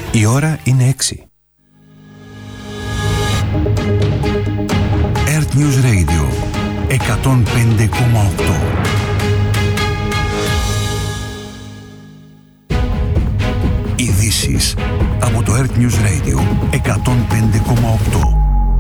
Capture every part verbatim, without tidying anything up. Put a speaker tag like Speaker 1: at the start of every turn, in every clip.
Speaker 1: Η ώρα είναι έξι. Earth News Radio εκατόν πέντε κόμμα οκτώ. Ειδήσεις από το Earth News Radio εκατόν πέντε κόμμα οκτώ.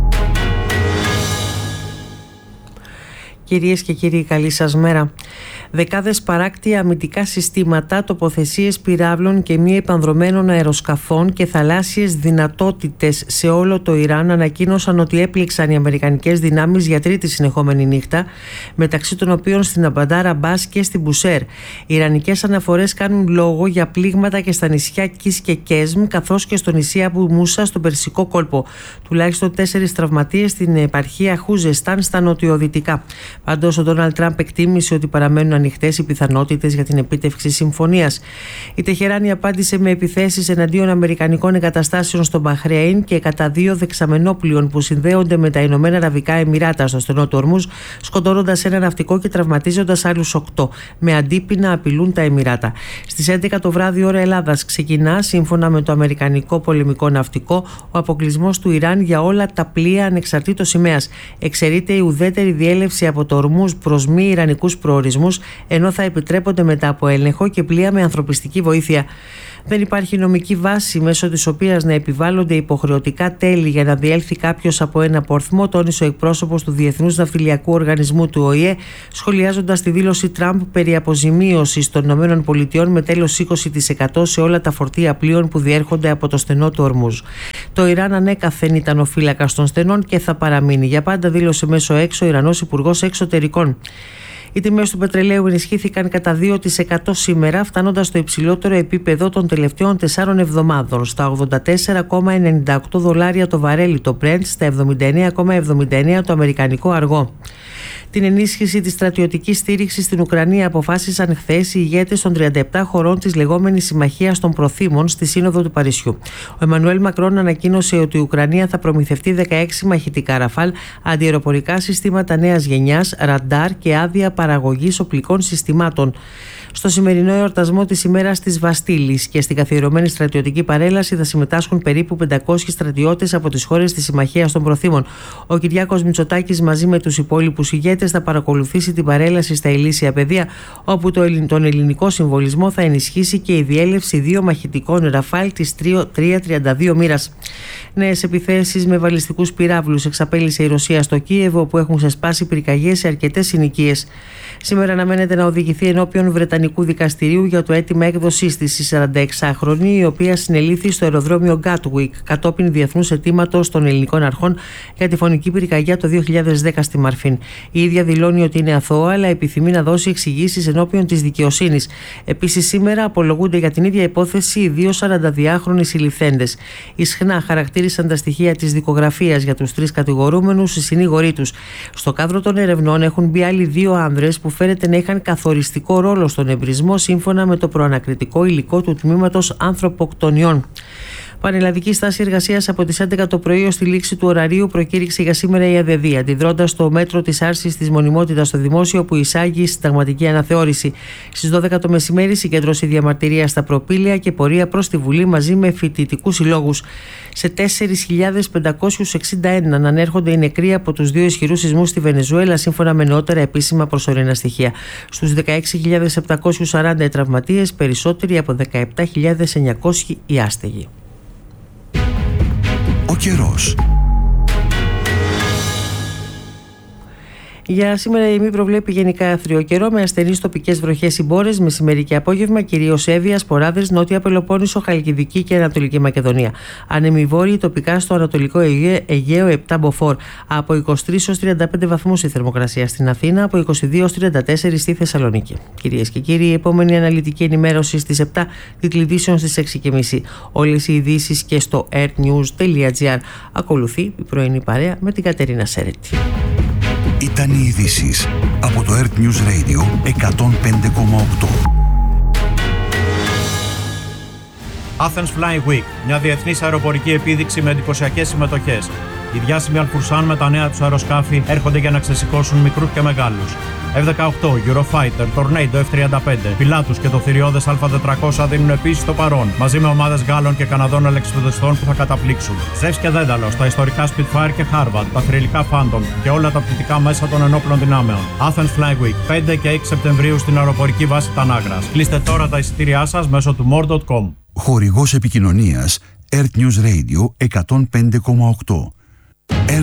Speaker 2: Κυρίες και κύριοι, καλή σας μέρα. Δεκάδες παράκτια αμυντικά συστήματα, τοποθεσίες πυράβλων και μη επανδρωμένων αεροσκαφών και θαλάσσιες δυνατότητες σε όλο το Ιράν ανακοίνωσαν ότι έπληξαν οι αμερικανικές δυνάμεις για τρίτη συνεχόμενη νύχτα, μεταξύ των οποίων στην Αμπαντάρ Αμπάς και στην Μπουσέρ. Οι ιρανικές αναφορές κάνουν λόγο για πλήγματα και στα νησιά Κις και Κέσμ, καθώς και στο νησί Αμπου Μούσα στον Περσικό κόλπο. Τουλάχιστον τέσσερις τραυματίες στην επαρχία Χούζεστάν στα νοτιοδυτικά. Πάντως, ο Ντόναλντ Τραμπ εκτίμησε ότι παραμένουν ανοιχτές οι πιθανότητες για την επίτευξη συμφωνίας. Η Τεχεράνη απάντησε με επιθέσεις εναντίον αμερικανικών εγκαταστάσεων στο Μπαχρέιν και κατά δύο δεξαμενόπλοιων που συνδέονται με τα Ηνωμένα Αραβικά Εμιράτα στο στενό του Ορμούζ, σκοτώνοντας ένα ναυτικό και τραυματίζοντας άλλους οκτώ. Με αντίπεινα απειλούν τα Εμιράτα. Στις έντεκα το βράδυ ώρα Ελλάδας ξεκινά, σύμφωνα με το Αμερικανικό Πολεμικό Ναυτικό, ο αποκλεισμός του Ιράν για όλα τα πλοία ανεξαρτήτως σημαίας. Εξαιρείται η ουδέτερη διέλευση από το Ορμούζ προς μη ιρανικούς προορισμούς, ενώ θα επιτρέπονται μετά από έλεγχο και πλοία με ανθρωπιστική βοήθεια. Δεν υπάρχει νομική βάση μέσω της οποίας να επιβάλλονται υποχρεωτικά τέλη για να διέλθει κάποιος από ένα πορθμό, τόνισε ο εκπρόσωπος του Διεθνούς Ναυτιλιακού Οργανισμού του Ο Η Ε, σχολιάζοντας τη δήλωση Τραμπ περί αποζημίωσης των ΗΠΑ με τέλος είκοσι τοις εκατό σε όλα τα φορτία πλοίων που διέρχονται από το στενό του Ορμούζ. Το Ιράν ανέκαθεν ήταν ο φύλακας των στενών και θα παραμείνει για πάντα, δήλωσε μέσω έξω ο Ιρανός Υπουργός Εξωτερικών. Οι τιμές του πετρελαίου ενισχύθηκαν κατά δύο τοις εκατό σήμερα, φτάνοντας στο υψηλότερο επίπεδο των τελευταίων τεσσάρων εβδομάδων, στα ογδόντα τέσσερα κόμμα ενενήντα οκτώ δολάρια το βαρέλι το Brent, στα εβδομήντα εννέα κόμμα εβδομήντα εννέα το αμερικανικό αργό. Την ενίσχυση της στρατιωτικής στήριξης στην Ουκρανία αποφάσισαν χθες οι ηγέτες των τριάντα επτά χωρών της λεγόμενης Συμμαχίας των Προθήμων στη Σύνοδο του Παρισιού. Ο Εμμανουέλ Μακρόν ανακοίνωσε ότι η Ουκρανία θα προμηθευτεί δεκαέξι μαχητικά ραφάλ, αντιαεροπορικά συστήματα νέας γενιάς, ραντάρ και άδεια παραγωγής οπλικών συστημάτων. Στο σημερινό εορτασμό της ημέρας της Βαστίλης και στην καθιερωμένη στρατιωτική παρέλαση θα συμμετάσχουν περίπου πεντακόσιοι στρατιώτες από τις χώρες της Συμμαχίας των Προθήμων. Ο Κυριάκος Μητσοτάκης μαζί με τους υπόλοιπους ηγέτες θα παρακολουθήσει την παρέλαση στα Ηλίσια Πεδία, όπου τον ελληνικό συμβολισμό θα ενισχύσει και η διέλευση δύο μαχητικών ραφάλ της τριακόσια τριάντα δύο μοίρας. Νέες επιθέσεις με βαλιστικούς πυράβλους εξαπέλυσε η Ρωσία στο Κίεβο, όπου έχουν ξεσπάσει πυρκαγιές σε αρκετές συνοικίες. Σήμερα αναμένεται να οδηγηθεί ενώπιον Βρετανικού δικαστηρίου για το αίτημα έκδοσής της η σαρανταεξάχρονη, η οποία συνελήφθη στο αεροδρόμιο Γκάτουικ κατόπιν διεθνούς αιτήματος των ελληνικών αρχών για τη φωνική πυρκαγιά το δύο χιλιάδες δέκα στη Μαρφίν. Η ίδια δηλώνει ότι είναι αθώα, αλλά επιθυμεί να δώσει εξηγήσεις ενώπιον της δικαιοσύνης. Επίσης, σήμερα απολογούνται για την ίδια υπόθεση οι δύο σαρανταδυάχρονοι συλληφθέντες. Ισχνά χαρακτήρισαν τα στοιχεία της δικογραφίας για τους τρεις κατηγορούμενους οι συνήγοροι τους. Στο κάδρο των ερευνών έχουν μπει άλλοι δύο άνδρες που φέρεται να είχαν καθοριστικό ρόλο στον εμπρισμό, σύμφωνα με το προανακριτικό υλικό του τμήματος ανθρωποκτονιών. Πανελλαδική στάση εργασίας από τις έντεκα το πρωί ως τη λήξη του ωραρίου προκήρυξε για σήμερα η ΑΔΔ, αντιδρώντας στο μέτρο της άρσης της μονιμότητας στο δημόσιο που εισάγει συνταγματική αναθεώρηση. Στις δώδεκα το μεσημέρι συγκέντρωσε διαμαρτυρία στα προπήλαια και πορεία προς τη Βουλή μαζί με φοιτητικούς συλλόγους. Σε τέσσερις χιλιάδες πεντακόσιους εξήντα ένα ανέρχονται οι νεκροί από τους δύο ισχυρούς σεισμούς στη Βενεζουέλα, σύμφωνα με νεότερα επίσημα προσωρινά στοιχεία. Στους δεκαέξι χιλιάδες επτακόσιους σαράντα οι τραυματίες, περισσότεροι από δεκαεπτά χιλιάδες εννιακόσιοι οι άστεγοι.
Speaker 1: Ο καιρός.
Speaker 2: Για σήμερα η ΕΜΗ προβλέπει γενικά άθριο καιρό με ασθενείς τοπικές βροχές ή μπόρες, μεσημέρι και απόγευμα, κυρίως Εύβοια, Σποράδες, Νότια Πελοπόννησο, Χαλκιδική και Ανατολική Μακεδονία. Άνεμοι βόρειοι τοπικά στο Ανατολικό Αιγαίο επτά μποφόρ. Από είκοσι τρεις έως τριάντα πέντε βαθμούς η θερμοκρασία στην Αθήνα, από είκοσι δύο έως τριάντα τέσσερα στη Θεσσαλονίκη. Κυρίες και κύριοι, η επόμενη αναλυτική ενημέρωση στις επτά, τίτλοι ειδήσεων στις έξι και μισή. Όλες οι ειδήσεις και στο earthnews τελεία gr. Ακολουθεί η πρωινή παρέα με την Κατερίνα Σέρετη.
Speaker 1: Ήταν οι ειδήσεις από το Earth News Radio εκατόν πέντε κόμμα οκτώ.
Speaker 3: Athens Flying Week, μια διεθνής αεροπορική επίδειξη με εντυπωσιακές συμμετοχές. Οι διάσημοι Αλφουρσάν με τα νέα τους αεροσκάφη έρχονται για να ξεσηκώσουν μικρούς και μεγάλους. εφ δεκαοκτώ, Eurofighter, Tornado εφ τριάντα πέντε, Pilatus και το θηριώδες Α τετρακόσια δίνουν επίσης το παρόν, μαζί με ομάδες Γάλλων και Καναδών αλεξιπτοδεστών που θα καταπλήξουν. Ζεύς και Δένταλος, τα ιστορικά Spitfire και Harvard, τα θρυλικά Phantom και όλα τα πτυτικά μέσα των ενόπλων δυνάμεων. Athens Flag Week, πέντε και έξι Σεπτεμβρίου στην αεροπορική βάση Τανάγρας. Κλείστε τώρα τα εισιτήριά σας μέσω του more τελεία com.
Speaker 1: Χορηγός επικοινωνίας Earth News Radio εκατόν πέντε κόμμα οκτώ.